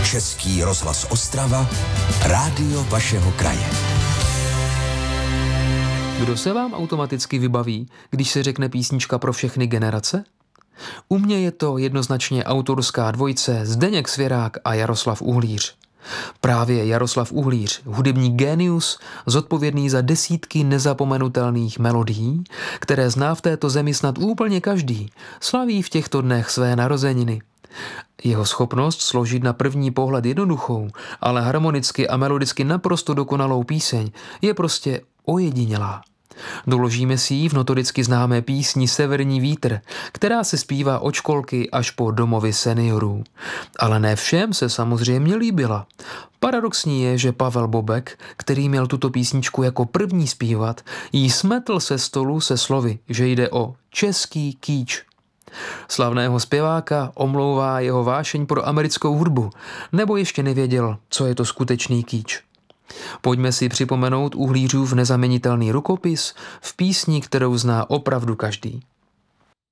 Český rozhlas Ostrava, rádio vašeho kraje. Kdo se vám automaticky vybaví, když se řekne písnička pro všechny generace? U mě je to jednoznačně autorská dvojice Zdeněk Svěrák a Jaroslav Uhlíř. Právě Jaroslav Uhlíř, hudební génius, zodpovědný za desítky nezapomenutelných melodií, které zná v této zemi snad úplně každý, slaví v těchto dnech své narozeniny. Jeho schopnost složit na první pohled jednoduchou, ale harmonicky a melodicky naprosto dokonalou píseň je prostě ojedinělá. Doložíme si ji v notoricky známé písni Severní vítr, která se zpívá od školky až po domovy seniorů. Ale ne všem se samozřejmě líbila. Paradoxní je, že Pavel Bobek, který měl tuto písničku jako první zpívat, ji smetl se stolu se slovy, že jde o český kýč. Slavného zpěváka omlouvá jeho vášeň pro americkou hudbu, nebo ještě nevěděl, co je to skutečný kýč. Pojďme si připomenout Uhlířův nezaměnitelný rukopis v písni, kterou zná opravdu každý.